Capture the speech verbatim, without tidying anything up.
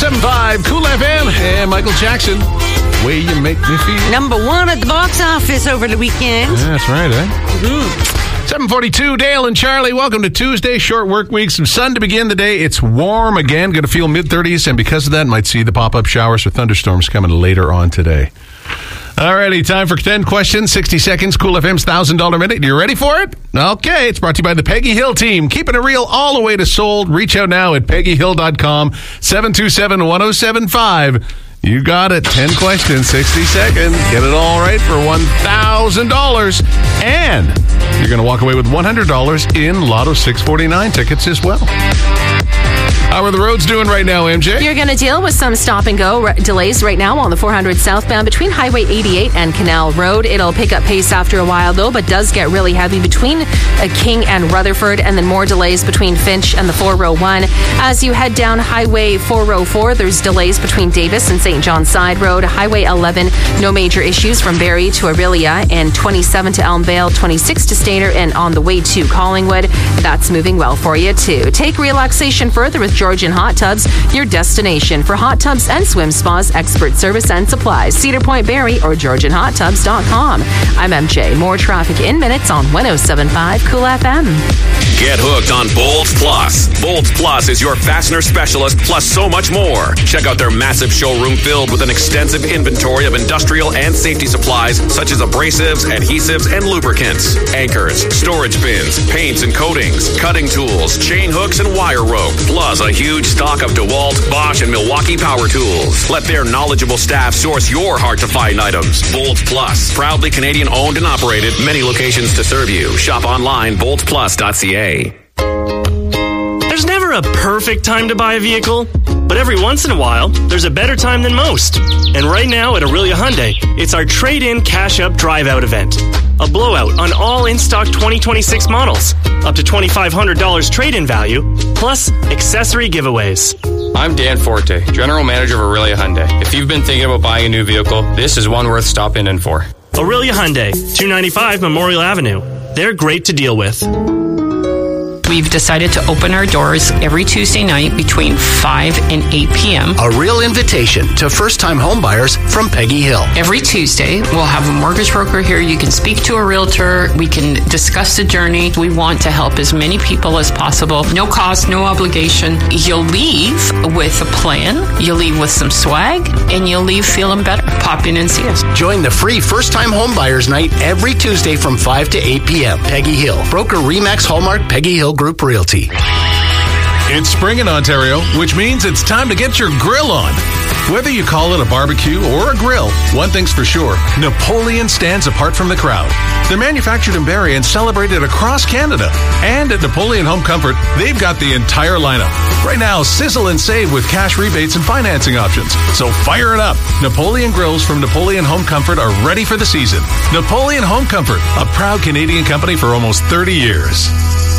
seven five Cool F M and Michael Jackson, Way You Make Me Feel. Number one at the box office over the weekend. Yeah, that's right, eh? Mm-hmm. seven forty-two, Dale and Charlie, welcome to Tuesday, short work week. Some sun to begin the day. It's warm again, going to feel mid-thirties, and because of that, might see the pop-up showers or thunderstorms coming later on today. Alrighty, time for ten questions, sixty seconds, Cool F M's one thousand dollars minute. You ready for it? Okay, it's brought to you by the Peggy Hill team. Keeping it real all the way to sold. Reach out now at peggy hill dot com, seven two seven, one oh seven five. You got it. ten questions, sixty seconds. Get it all right for one thousand dollars. And you're going to walk away with one hundred dollars in Lotto six forty-nine tickets as well. How are the roads doing right now, M J? You're going to deal with some stop-and-go r- delays right now on the four hundred southbound between Highway eighty-eight and Canal Road. It'll pick up pace after a while, though, but does get really heavy between uh, King and Rutherford, and then more delays between Finch and the four oh one. As you head down Highway four oh four, there's delays between Davis and Saint John Side Road. Highway eleven, no major issues from Barrie to Aurelia, and twenty-seven to Elmvale, twenty-six to Stainer, and on the way to Collingwood. That's moving well for you, too. Take relaxation further with Georgian Hot Tubs, your destination for hot tubs and swim spas, expert service and supplies. Cedar Point, Barrie, or georgian hot tubs dot com. I'm M J. More traffic in minutes on one oh seven point five Cool F M. Get hooked on Bolts Plus. Bolts Plus is your fastener specialist, plus so much more. Check out their massive showroom filled with an extensive inventory of industrial and safety supplies, such as abrasives, adhesives, and lubricants, anchors, storage bins, paints and coatings, cutting tools, chain hooks, and wire rope, plus a huge stock of DeWalt, Bosch, and Milwaukee power tools. Let their knowledgeable staff source your hard-to-find items. Bolts Plus, proudly Canadian-owned and operated, many locations to serve you. Shop online, bolts plus dot c a. There's never a perfect time to buy a vehicle, but every once in a while, there's a better time than most. And right now at Aurelia Hyundai, it's our trade-in cash-up drive-out event. A blowout on all in-stock twenty twenty-six models. Up to twenty-five hundred dollars trade-in value, plus accessory giveaways. I'm Dan Forte, General Manager of Aurelia Hyundai. If you've been thinking about buying a new vehicle, this is one worth stopping in for. Aurelia Hyundai, two ninety-five Memorial Avenue. They're great to deal with. We've decided to open our doors every Tuesday night between five and eight p.m. A real invitation to first-time homebuyers from Peggy Hill. Every Tuesday, we'll have a mortgage broker here. You can speak to a realtor. We can discuss the journey. We want to help as many people as possible. No cost, no obligation. You'll leave with a plan. You'll leave with some swag, and you'll leave feeling better. Pop in and see us. Join the free first-time homebuyers night every Tuesday from five to eight p.m. Peggy Hill. Broker Remax Hallmark Peggy Hill Group Realty. It's spring in Ontario, which means it's time to get your grill on. Whether you call it a barbecue or a grill, one thing's for sure, Napoleon stands apart from the crowd. They're manufactured in Barrie and celebrated across Canada. And at Napoleon Home Comfort, they've got the entire lineup. Right now, sizzle and save with cash rebates and financing options. So fire it up. Napoleon Grills from Napoleon Home Comfort are ready for the season. Napoleon Home Comfort, a proud Canadian company for almost thirty years.